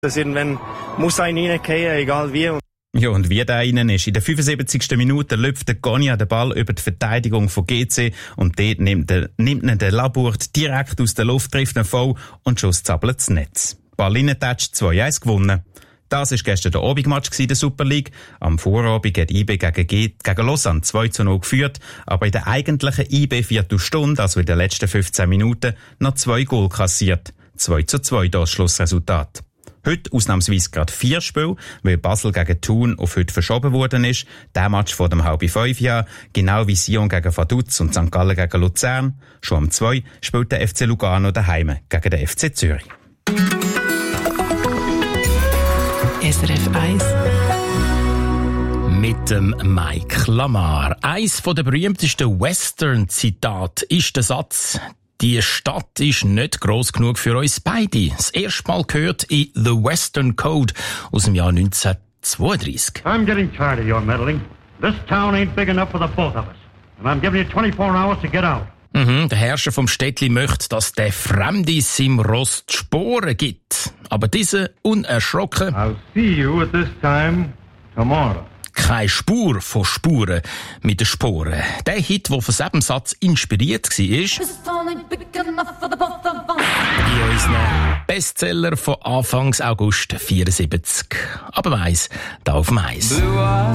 Das irgendwann muss einer reingehen, egal wie. Ja, und wie der innen ist. In der 75. Minute läuft der Gonia den Ball über die Verteidigung von GC und dort nimmt ihn der Labourt direkt aus der Luft, trifft ihn voll und Schuss zappelt das Netz. Ball reingetatscht, 2-1 gewonnen. Das war gestern der Abendmatch der Super League. Am Vorabend hat IB gegen Lausanne 2-0 geführt, aber in der eigentlichen IB-Viertelstunde, also in den letzten 15 Minuten, noch 2 Goal kassiert. 2-2 das Schlussresultat. Heute ausnahmsweise gerade 4 Spiele, weil Basel gegen Thun auf heute verschoben worden ist. Der Match vor dem 4:30 Jahr, genau wie Sion gegen Vaduz und St. Gallen gegen Luzern. Schon am 2 spielt der FC Lugano daheim gegen den FC Zürich. SRF 1 mit dem Mike Lamar. Eins der berühmtesten Western-Zitate ist der Satz: Die Stadt ist nicht gross genug für uns beide. Das erste Mal gehört in The Western Code aus dem Jahr 1932. I'm getting tired of your meddling. This town ain't big enough for the both of us. And I'm giving you 24 hours to get out. Der Herrscher vom Städtli möchte, dass der Fremde seinem Ross die Sporen gibt. Aber diese unerschrocken. I'll see you at this time tomorrow. Keine Spur von Spuren mit den Sporen. Der Hit, der von diesem Satz inspiriert war, ist in unseren Bestseller von Anfangs August 1974. Aber weiss, da auf dem Eis.